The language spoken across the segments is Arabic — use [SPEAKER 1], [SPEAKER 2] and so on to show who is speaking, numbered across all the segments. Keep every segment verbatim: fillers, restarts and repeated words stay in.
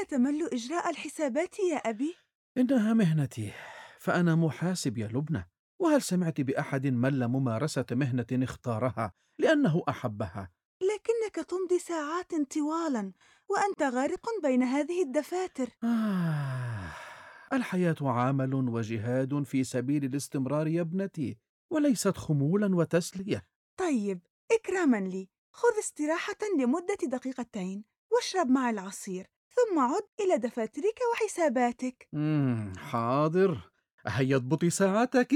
[SPEAKER 1] تمل إجراء الحسابات يا أبي؟
[SPEAKER 2] إنها مهنتي، فأنا محاسب يا لبنى. وهل سمعت بأحد مل ممارسة مهنة اختارها لأنه أحبها؟
[SPEAKER 1] لكنك تمضي ساعات طوالاً وأنت غارق بين هذه الدفاتر.
[SPEAKER 2] آه، الحياة عمل وجهاد في سبيل الاستمرار يا ابنتي، وليست خمولا وتسلية.
[SPEAKER 1] طيب، إكراماً لي خذ استراحة لمدة دقيقتين واشرب معي العصير، ثم عد إلى دفاترك وحساباتك.
[SPEAKER 2] مم، حاضر. هيا اضبطي ساعتك.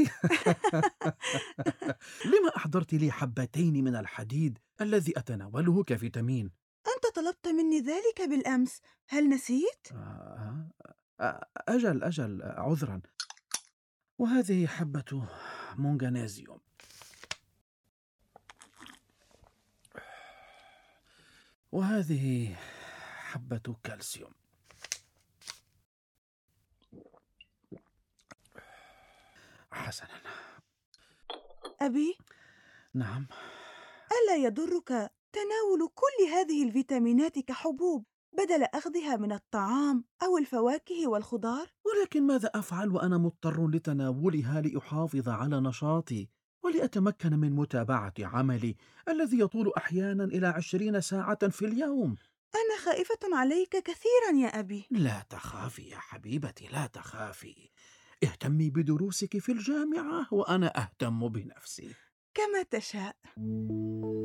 [SPEAKER 2] لما أحضرت لي حبتين من الحديد الذي أتناوله كفيتامين؟
[SPEAKER 1] أنت طلبت مني ذلك بالأمس، هل نسيت؟
[SPEAKER 2] آه، آه، أجل أجل، عذرا. وهذه حبة مونغانيزيوم، وهذه حبة كالسيوم. حسنا.
[SPEAKER 1] أبي،
[SPEAKER 2] نعم.
[SPEAKER 1] ألا يضرك تناول كل هذه الفيتامينات كحبوب بدل أخذها من الطعام أو الفواكه والخضار؟
[SPEAKER 2] ولكن ماذا أفعل وأنا مضطر لتناولها لأحافظ على نشاطي ولأتمكن من متابعة عملي الذي يطول أحيانا إلى عشرين ساعة في اليوم؟
[SPEAKER 1] أنا خائفة عليك كثيرا يا أبي.
[SPEAKER 2] لا تخافي يا حبيبتي، لا تخافي. اهتمي بدروسك في الجامعة وأنا أهتم بنفسي.
[SPEAKER 1] كما تشاء.